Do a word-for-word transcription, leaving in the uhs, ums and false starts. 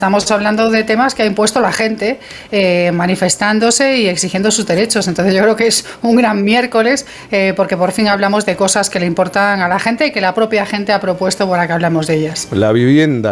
Estamos hablando de temas que ha impuesto la gente, eh, manifestándose y exigiendo sus derechos. Entonces yo creo que es un gran miércoles, eh, porque por fin hablamos de cosas que le importan a la gente y que la propia gente ha propuesto para que hablemos de ellas. La vivienda